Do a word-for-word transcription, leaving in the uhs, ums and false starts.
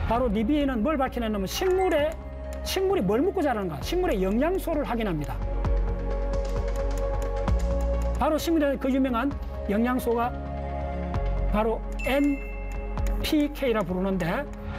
바로 니비는 뭘 밝혀내냐면 식물에 식물이 뭘 먹고 자라는가, 식물의 영양소를 확인합니다. 바로 식물의 그 유명한 영양소가 바로 엔 피 케이라 부르는데